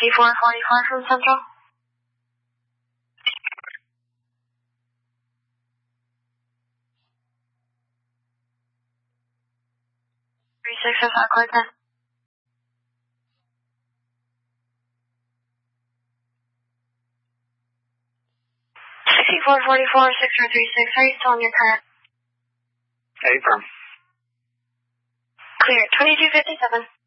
6445 from Central. 3605 card 10. 6444 6436. Are you still on your current? Affirm. Clear. 2257.